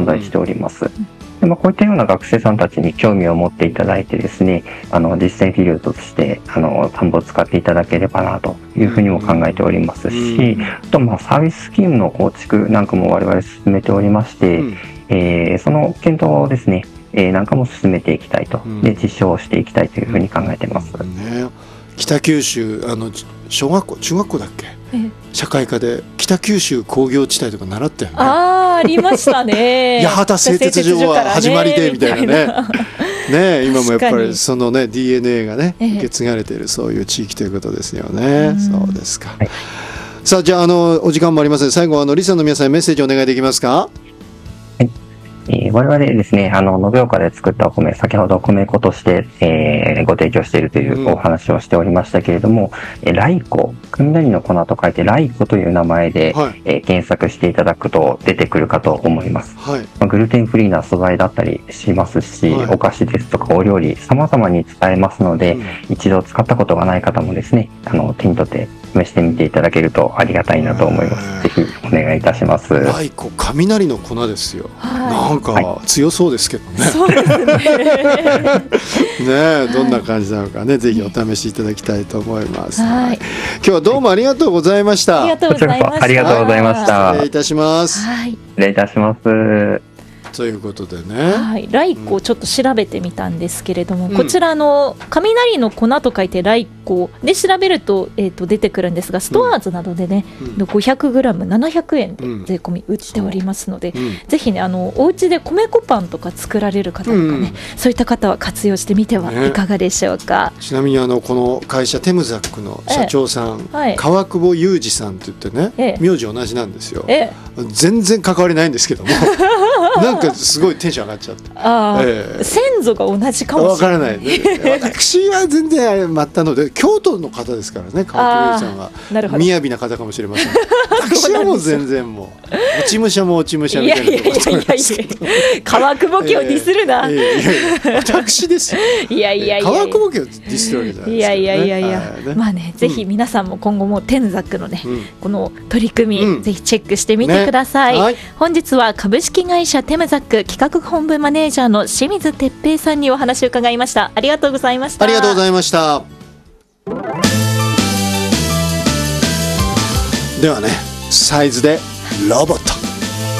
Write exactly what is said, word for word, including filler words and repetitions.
存在しております。でまあ、こういったような学生さんたちに興味を持っていただいてですね、あの実践フィールドとしてあの田んぼを使っていただければなというふうにも考えておりますし、あとまあサービススキームの構築なんかも我々進めておりまして、うん、えー、その検討ですね、えー、なんかも進めていきたいと、で実証をしていきたいというふうに考えてます。 うんね、北九州あの小学校中学校だっけ、社会科で北九州工業地帯とか習ったよね。 あー、ありましたね。 八幡製鉄所は始まりでみたいなね。ね、今もやっぱりそのね ディーエヌエー がね受け継がれているそういう地域ということですよね。そうですか。はい、さあじゃあ、あのお時間もありません。最後あのリスナーの皆さんにメッセージお願いできますか。 えー、我々ですね、あの延岡で作ったお米、先ほど米粉として、えー、ご提供しているというお話をしておりましたけれども、うん、ライコ、雷の粉と書いてライコという名前で、はい、えー、検索していただくと出てくるかと思います。はい、まあ、グルテンフリーな素材だったりしますし、はい、お菓子ですとかお料理様々に使えますので、うん、一度使ったことがない方もですね、あの手に取って試してみていただけるとありがたいなと思います。ぜひお願いいたします。 ライコ、雷の粉ですよ。はい、なんか強そうですけどね。 そうですね。 ね、どんな感じなのかね、ぜひお試しいただきたいと思います。はい、今日はどうもありがとうございました。 ありがとうございました。 ありがとうございました。 失礼いたします。 はい、 失礼いたします。 ということでね、 はい、ライコをちょっと調べてみたんですけれども、うん、こちらの雷の粉と書いてライコで調べると、えー、と出てくるんですが、ストアーズなどでね、うん、ごひゃくグラムななひゃくえんで税込み売っておりますので、うん、ぜひね、あのお家で米粉パンとか作られる方とかね、うん、そういった方は活用してみてはいかがでしょうか。 ね、ちなみにあのこの会社テムザックの社長さん、ええ、はい、川久保裕二さんって言ってね、ええ、名字同じなんですよ。ええ、全然関わりないんですけどもなんかすごいテンション上がっちゃって、 あ、えー、先祖が同じかもしれない。 わからない、ね、私は全然末端ので京都の方ですからね、川久保さんは雅な方かもしれません。私はもう全然もう落ち武者も落ち武者みたいなところですけど、 川久保家をディスるな。 えー、いやいや私ですよ。 いやいやいや、 川久保家をディスるわけじゃないですか、ね、 いやいやいやいや、はい、ね、まあね、ぜひ皆さんも今後もテンザックのね、うん、この取り組み、うん、ぜひチェックしてみてください。ね、はい、本日は株式会社テムザック企画本部マネージャーの清水哲平さんにお話を伺いました。ありがとうございました。 ありがとうございました。ではね、サイズでロボット。